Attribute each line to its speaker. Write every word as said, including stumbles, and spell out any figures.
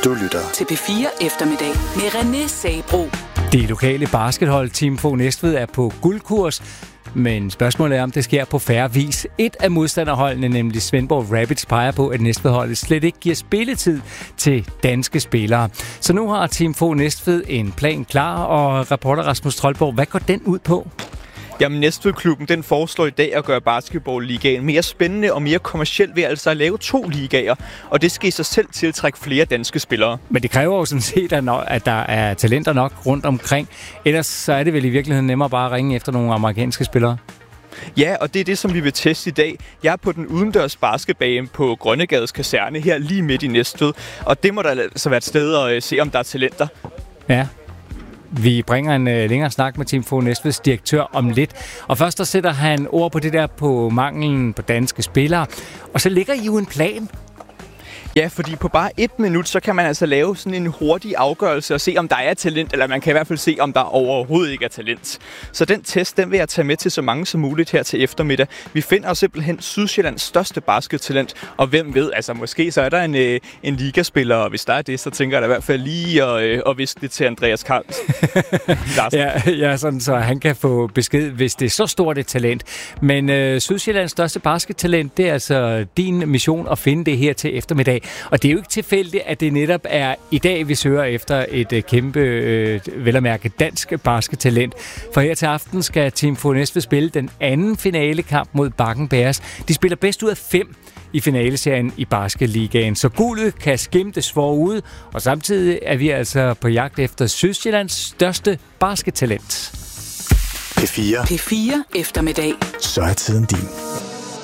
Speaker 1: Du lytter
Speaker 2: til P fire Eftermiddag med René Sabro.
Speaker 3: Det lokale baskethold Team Fog Næstved er på guldkurs, men spørgsmålet er, om det sker på fair vis. Et af modstanderholdene, nemlig Svendborg Rapids, peger på, at Næstved-holdet slet ikke giver spilletid til danske spillere. Så nu har Team Fog Næstved en plan klar, og reporter Rasmus Troldborg, hvad går den ud på?
Speaker 4: Jamen, Næstved-klubben den foreslår i dag at gøre basketball-ligaen mere spændende og mere kommerciel ved altså at lave to ligaer, og det skal i sig selv tiltrække flere danske spillere.
Speaker 3: Men det kræver jo sådan set, at der er talenter nok rundt omkring. Ellers så er det vel i virkeligheden nemmere bare at ringe efter nogle amerikanske spillere.
Speaker 4: Ja, og det er det, som vi vil teste i dag. Jeg er på den udendørs basketbane på Grønnegades Kaserne her lige midt i Næstved, og det må der altså være et sted at se, om der er talenter.
Speaker 3: Ja. Vi bringer en øh, længere snak med Team Fog Næstveds direktør om lidt. Og først der sætter han ord på det der på manglen på danske spillere. Og så ligger I jo en plan.
Speaker 4: Ja, fordi på bare et minut, så kan man altså lave sådan en hurtig afgørelse og se, om der er talent, eller man kan i hvert fald se, om der overhovedet ikke er talent. Så den test, den vil jeg tage med til så mange som muligt her til eftermiddag. Vi finder simpelthen Sydsjællands største baskettalent, og hvem ved, altså måske så er der en, øh, en ligaspiller, og hvis der er det, så tænker jeg da i hvert fald lige at, øh, at viske det til Andreas Carlsen.
Speaker 3: ja, ja, sådan så han kan få besked, hvis det er så stort et talent. Men øh, Sydsjællands største baskettalent, det er altså din mission at finde det her til eftermiddag. Og det er jo ikke tilfældigt, at det netop er i dag, vi søger efter et øh, kæmpe, øh, vel at mærke, dansk baskettalent. For her til aften skal Team Fog Næstved spille den anden finalekamp mod Bakken Bears. De spiller bedst ud af fem i finaleserien i Basketligaen. Så guldet kan skimtes forude, og samtidig er vi altså på jagt efter Sydsjællands største baskettalent.
Speaker 1: P fire.
Speaker 2: P fire Eftermiddag.
Speaker 1: Så er tiden din.